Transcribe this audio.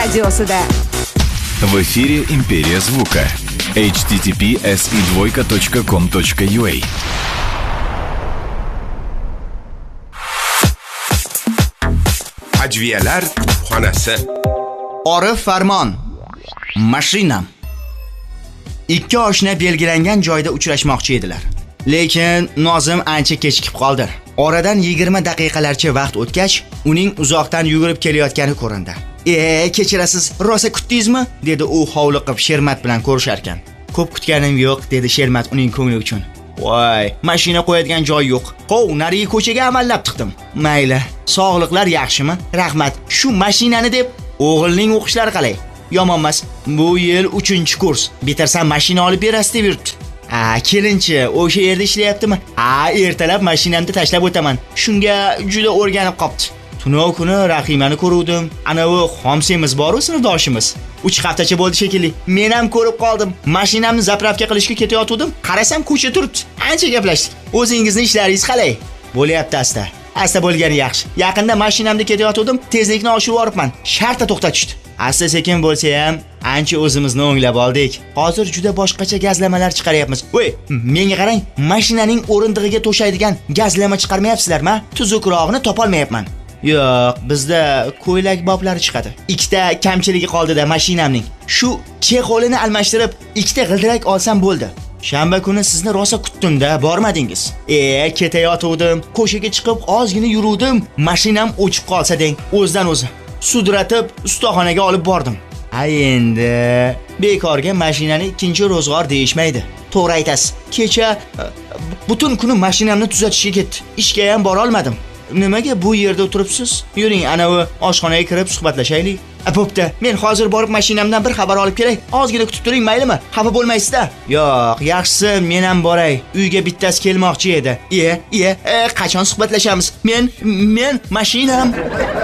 radiosida. В эфире «Империя звука». https://com.ua. Ajviyalar xonasi. Orif Farmon. Mashinam. Ikki oshna belgilangan joyda uchrashmoqchi edilar. Lekin Nozim ancha kechikib qoldi. Oradan 20 daqiqalarcha vaqt o'tgach, uning uzoqdan yugurib kelayotgani ko'rindi. Kechirasiz, rosa kutdingizmi?" dedi u hovliqib Shermat bilan ko'rishar ekan. "Ko'p kutganim yo'q", dedi Shermat uning ko'ngli uchun. "Voy, mashina qo'yadigan joy yo'q. Qov, narigi ko'chaga amallab chiqdim." "Mayli, sog'liqlar yaxshimi? Rahmat. Shu mashinani deb, o'g'ilning o'qishlari qalay?" "Yomonmas. Bu yil 3-kurs. Bitirsam mashina olib berasiz deb yuribdi." "Kelinchi, o'sha yerda ishlayaptimi?" "Ertalab mashinamni tashlab o'taman. Shunga juda o'rganib qopti. Tunov kuni Rahimani ko'ruvdim. Anavi xomsemiz bor-ku, sinfdoshimiz. 3 haftacha bo'ldi shekilli. Men ham ko'rib qoldim. Mashinamni zapravka qilishga ketayotgandim. Qarasam ko'cha turibdi. Ancha gaplashdik. O'zingizning ishlaringiz qalay?" "Bo'lyapti asta. Asta bo'lgani yaxshi. Yaqinda mashinamni ketayotgandim, tezlikni oshirib yoribman. Shartta to'xtatishdi. Asta sekin bo'lsa ham ancha o'zimizni o'nglab oldik. Hozir juda boshqacha gazlamalar chiqaryapmiz. Voy, menga qarang, mashinaning o'rindig'iga to'shaydigan gazlama chiqarmayapsizlarmi? Tuzukroqni topolmayapman." "Yo'q, bizda ko'ylak boblari chiqadi. Ikkita kamchiligi qoldi-da mashinamning. Shu chexolini almashtirib, ikkita g'ildirak olsam bo'ldi. Shanba kuni sizni rosa kutdim-da, bormadingiz." "Ketayotgandim, ko'chaga chiqib ozgina yuruvdim, mashinam o'chib qolsa deng, o'zidan o'zi. Sudratib, ustaxonaga olib bordim." Endi bekorga mashinani ikkinchi ro'zg'or deyishmaydi. To'g'ri aytasiz. Kecha butun kuni mashinamni tuzatishga ketdi. Ishga ham bora olmadim. "Nimaga bu yerda o'tiribsiz? Yuring, anavi oshxonaga kirib suhbatlashaylik." "Bo'pti, men hozir borib mashinamdan bir xabar olib kelay. Ozgina kutib turing, maylimi? Xafa bo'lmaysiz-da?" "Yo'q, yaxshisi, men ham boray. Uyga bittasi kelmoqchi edi." Qachon suhbatlashamiz? Men mashinam."